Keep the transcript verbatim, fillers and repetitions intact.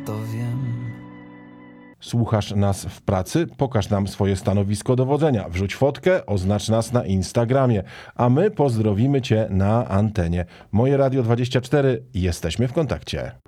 to wiem. Słuchasz nas w pracy? Pokaż nam swoje stanowisko dowodzenia. Wrzuć fotkę, oznacz nas na Instagramie. A my pozdrowimy Cię na antenie. Moje Radio dwadzieścia cztery. Jesteśmy w kontakcie.